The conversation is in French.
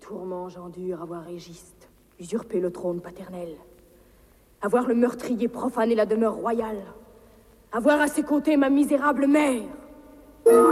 tourments j'endure à voir Égiste usurper le trône paternel, à voir le meurtrier profaner la demeure royale, à voir à ses côtés ma misérable mère.